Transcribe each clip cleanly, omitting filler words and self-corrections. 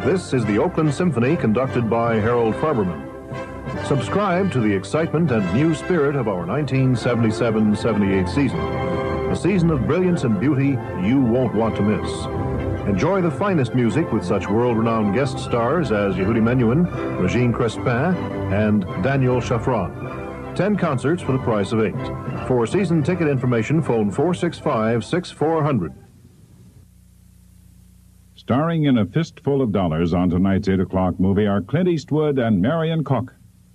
This is the Oakland Symphony conducted by Harold Farberman. Subscribe to the excitement and new spirit of our 1977-78 season. A season of brilliance and beauty you won't want to miss. Enjoy the finest music with such world-renowned guest stars as Yehudi Menuhin, Regine Crespin, and Daniel Shafran. 10 concerts for the price of 8. For season ticket information, phone 465-6400. Starring in A Fistful of Dollars on tonight's 8 o'clock movie are Clint Eastwood and Marion Koch.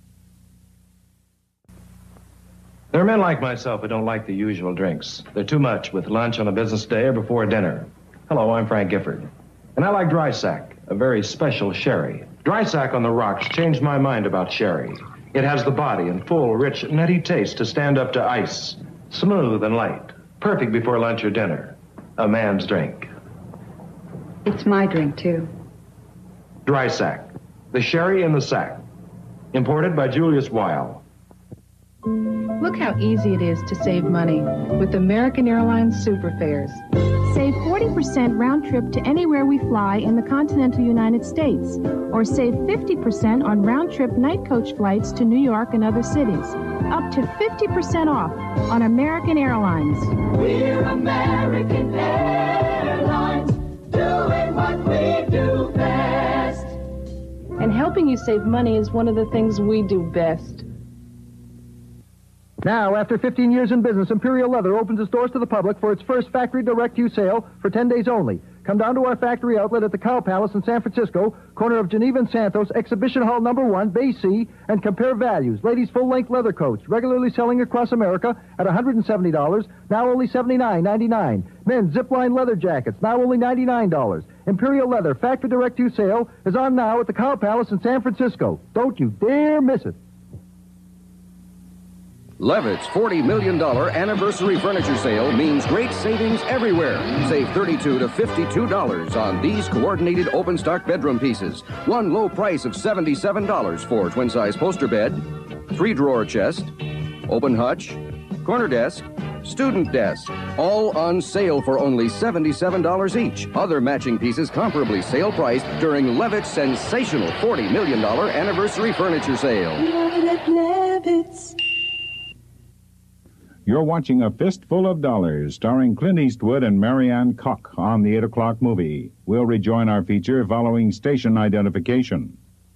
There are men like myself who don't like the usual drinks. They're too much with lunch on a business day or before dinner. Hello, I'm Frank Gifford. And I like Dry Sack, a very special sherry. Dry Sack on the rocks changed my mind about sherry. It has the body and full, rich, nutty taste to stand up to ice. Smooth and light. Perfect before lunch or dinner. A man's drink. It's my drink, too. Dry Sack. The sherry in the sack. Imported by Julius Weil. Look how easy it is to save money with American Airlines Super Fares. Save 40% round trip to anywhere we fly in the continental United States, or save 50% on round trip night coach flights to New York and other cities. Up to 50% off on American Airlines. We're American Airlines, doing what we do best. And helping you save money is one of the things we do best. Now, after 15 years in business, Imperial Leather opens its doors to the public for its first factory direct-to sale for 10 days only. Come down to our factory outlet at the Cow Palace in San Francisco, corner of Geneva and Santos, Exhibition Hall number 1, Bay C, and compare values. Ladies' full-length leather coats, regularly selling across America at $170, now only $79.99. Men's zip-line leather jackets, now only $99. Imperial Leather factory direct-to sale is on now at the Cow Palace in San Francisco. Don't you dare miss it. Levitt's $40 million anniversary furniture sale means great savings everywhere. Save $32 to $52 on these coordinated open-stock bedroom pieces. One low price of $77 for twin-size poster bed, 3-drawer chest, open hutch, corner desk, student desk. All on sale for only $77 each. Other matching pieces comparably sale priced during Levitt's sensational $40 million anniversary furniture sale. Love it at Levitt's. You're watching A Fistful of Dollars, starring Clint Eastwood and Marianne Koch on the 8 o'clock movie. We'll rejoin our feature following station identification.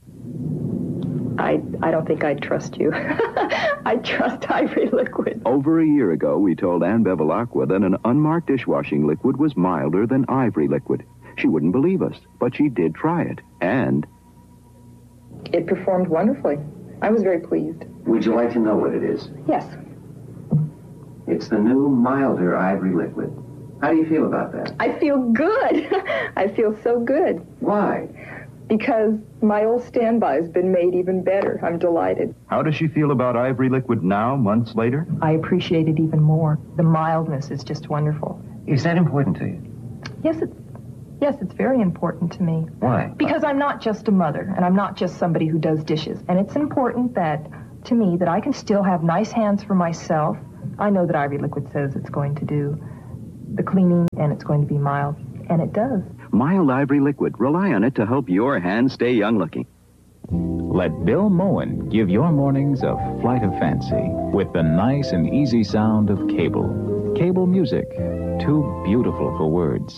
I don't think I'd trust you. I trust Ivory Liquid. Over a year ago, we told Ann Bevilacqua that an unmarked dishwashing liquid was milder than Ivory Liquid. She wouldn't believe us, but she did try it, and... It performed wonderfully. I was very pleased. Would you like to know what it is? Yes. It's the new, milder Ivory Liquid. How do you feel about that? I feel good. I feel so good. Why? Because my old standby's been made even better. I'm delighted. How does she feel about Ivory Liquid now, months later? I appreciate it even more. The mildness is just wonderful. Is that important to you? Yes, it's very important to me. Why? Because I'm not just a mother, and I'm not just somebody who does dishes. And it's important to me, that I can still have nice hands for myself. I know that Ivory Liquid says it's going to do the cleaning and it's going to be mild, and it does. Mild Ivory Liquid. Rely on it to help your hands stay young-looking. Let Bill Moen give your mornings a flight of fancy with the nice and easy sound of cable. Cable music, too beautiful for words.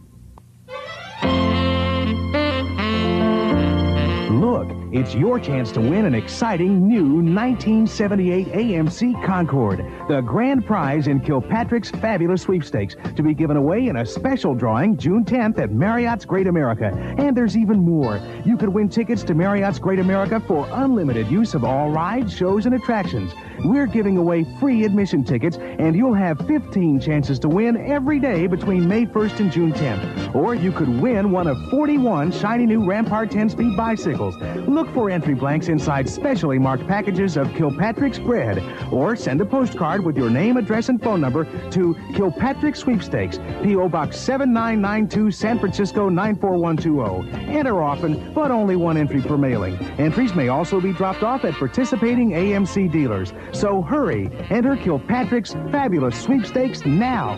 Look, it's your chance to win an exciting new 1978 AMC Concorde, the grand prize in Kilpatrick's fabulous sweepstakes, to be given away in a special drawing June 10th at Marriott's Great America. And there's even more. You could win tickets to Marriott's Great America for unlimited use of all rides, shows, and attractions. We're giving away free admission tickets, and you'll have 15 chances to win every day between May 1st and June 10th. Or you could win one of 41 shiny new Rampart 10-speed bicycles. Look for entry blanks inside specially marked packages of Kilpatrick's bread, or send a postcard with your name, address, and phone number to Kilpatrick Sweepstakes, P.O. Box 7992, San Francisco 94120. Enter often, but only one entry per mailing. Entries may also be dropped off at participating AMC dealers. So hurry, enter Kilpatrick's fabulous sweepstakes now.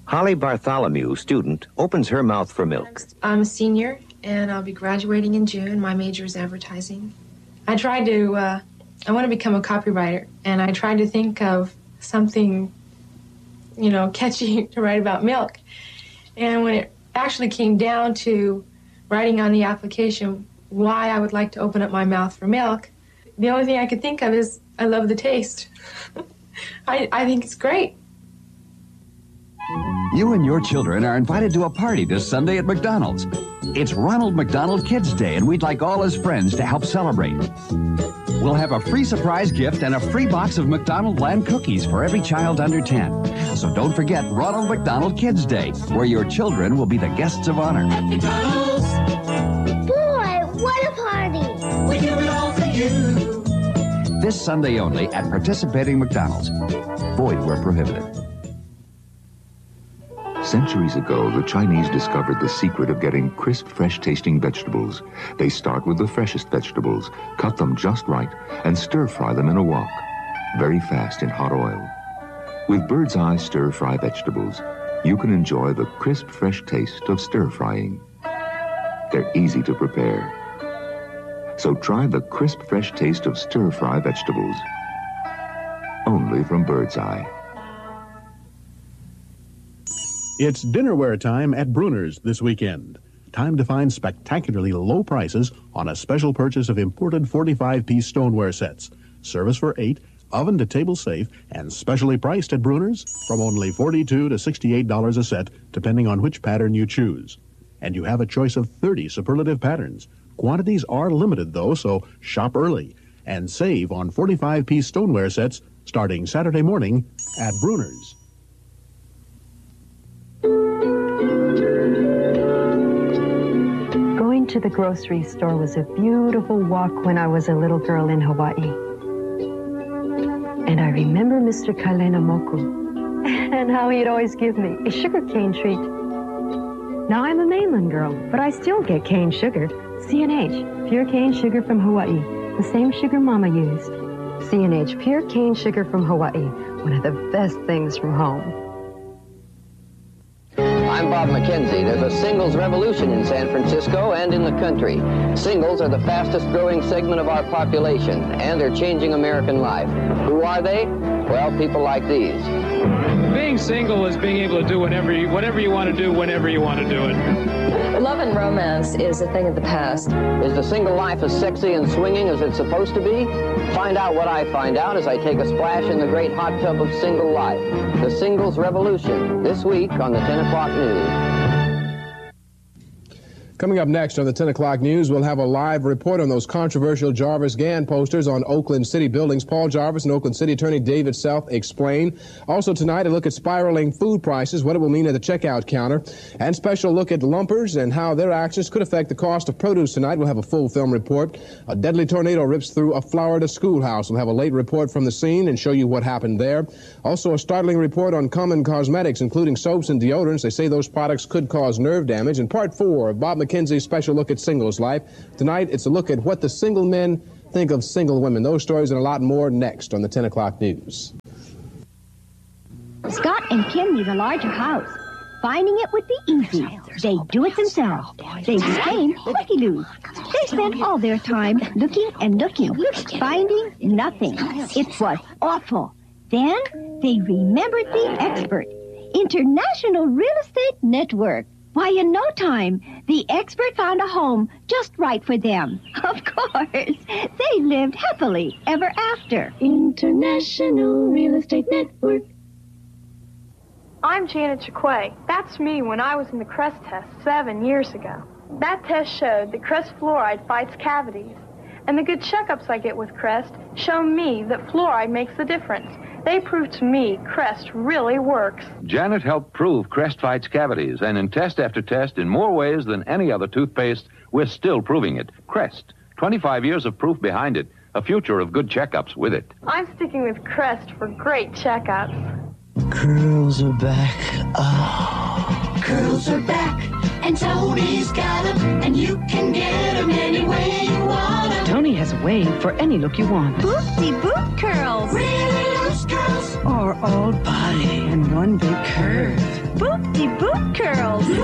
Holly Bartholomew, student, opens her mouth for milk. I'm a senior, and I'll be graduating in June. My major is advertising. I want to become a copywriter, and I tried to think of something, catchy to write about milk. And when it actually came down to writing on the application why I would like to open up my mouth for milk, the only thing I could think of is I love the taste. I think it's great. You and your children are invited to a party this Sunday at McDonald's. It's Ronald McDonald Kids Day, and we'd like all his friends to help celebrate. We'll have a free surprise gift and a free box of McDonald Land cookies for every child under 10. So don't forget Ronald McDonald Kids Day, where your children will be the guests of honor. McDonald's. Boy, what a party! We do it all for you. This Sunday only at participating McDonald's. Void where prohibited. Centuries ago, the Chinese discovered the secret of getting crisp, fresh-tasting vegetables. They start with the freshest vegetables, cut them just right, and stir-fry them in a wok, very fast in hot oil. With Bird's Eye stir-fry vegetables, you can enjoy the crisp, fresh taste of stir-frying. They're easy to prepare. So try the crisp, fresh taste of stir-fry vegetables. Only from Bird's Eye. It's dinnerware time at Bruner's this weekend. Time to find spectacularly low prices on a special purchase of imported 45-piece stoneware sets. Service for 8, oven to table safe, and specially priced at Bruner's from only $42 to $68 a set, depending on which pattern you choose. And you have a choice of 30 superlative patterns. Quantities are limited, though, so shop early and save on 45-piece stoneware sets starting Saturday morning at Bruner's. Going to the grocery store was a beautiful walk when I was a little girl in Hawaii. And I remember Mr. Kaleinamoku and how he'd always give me a sugarcane treat. Now I'm a mainland girl, but I still get cane sugar. C&H, pure cane sugar from Hawaii, the same sugar Mama used. C&H, pure cane sugar from Hawaii, one of the best things from home. I'm Bob McKenzie. There's a singles revolution in San Francisco and in the country. Singles are the fastest growing segment of our population, and they're changing American life. Who are they? Well, people like these. Being single is being able to do whatever you want to do, whenever you want to do it. Love and romance is a thing of the past. Is the single life as sexy and swinging as it's supposed to be? Find out what I find out as I take a splash in the great hot tub of single life. The Singles Revolution, this week on the 10 o'clock news. Coming up next on the 10 o'clock news, we'll have a live report on those controversial Jarvis Gann posters on Oakland City buildings. Paul Jarvis and Oakland City Attorney David Self explain. Also tonight, a look at spiraling food prices, what it will mean at the checkout counter, and special look at lumpers and how their actions could affect the cost of produce tonight. We'll have a full film report. A deadly tornado rips through a Florida schoolhouse. We'll have a late report from the scene and show you what happened there. Also, a startling report on common cosmetics, including soaps and deodorants. They say those products could cause nerve damage. And part 4 of Bob McKenzie's special look at singles life. Tonight, it's a look at what the single men think of single women. Those stories and a lot more next on the 10 o'clock news. Scott and Kim need a larger house. Finding it would be easy. They do it themselves. They became looky-loos. They spent all their time looking and looking, finding nothing. It was awful. Then they remembered the expert, International Real Estate Network. Why, in no time, the expert found a home just right for them. Of course, they lived happily ever after. International Real Estate Network. I'm Janet Chakwe. That's me when I was in the Crest test 7 years ago. That test showed that Crest fluoride fights cavities. And the good checkups I get with Crest show me that fluoride makes the difference. They prove to me Crest really works. Janet helped prove Crest fights cavities, and in test after test, in more ways than any other toothpaste, we're still proving it. Crest, 25 years of proof behind it, a future of good checkups with it. I'm sticking with Crest for great checkups. Curls are back. Oh. Curls are back, and Tony's got them, and you can get them any way you want them. Tony has a way for any look you want. Boop-de-boop curls. Really loose curls. Or all body in one big curve. boop-de-boop curls.